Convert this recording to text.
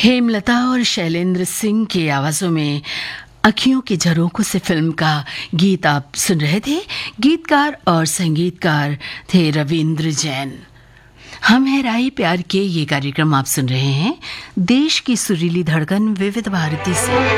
हेमलता और शैलेंद्र सिंह की आवाज़ों में अखियों के झरोखों से फिल्म का गीत आप सुन रहे थे। गीतकार और संगीतकार थे रविंद्र जैन। हम हैं राही प्यार के, ये कार्यक्रम आप सुन रहे हैं देश की सुरीली धड़कन विविध भारती से।